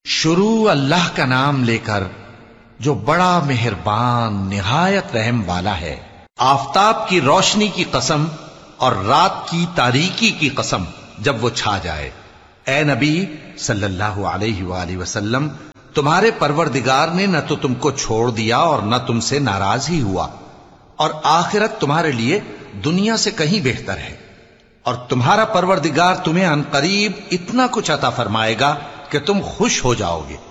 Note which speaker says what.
Speaker 1: शुरू अल्लाह का नाम लेकर जो बड़ा मेहरबान निहायत रहम वाला है। आफताब की रोशनी की कसम और रात की तारीकी की कसम जब वो छा जाए। ए नबी सल्लल्लाहु अलैहि वसल्लम, तुम्हारे परवरदिगार ने न तो तुमको छोड़ दिया और न तुमसे नाराज ही हुआ, और आखिरत तुम्हारे लिए दुनिया से कहीं बेहतर है, और तुम्हारा परवरदिगार तुम्हें अनकरीब इतना कुछ अता फरमाएगा कि तुम खुश हो जाओगे।